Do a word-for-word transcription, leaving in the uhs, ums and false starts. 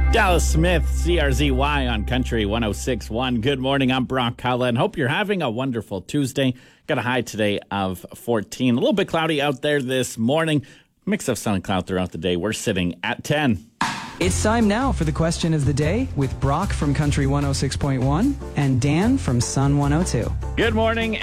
Dallas Smith, C R Z Y on Country one oh six point one. Good morning, I'm Brock Cullen. Hope you're having a wonderful Tuesday. Got a high today of fourteen. A little bit cloudy out there this morning. Mix of sun and cloud throughout the day. We're sitting at ten. It's time now for the question of the day with Brock from Country one oh six point one and Dan from Sun one oh two. Good morning.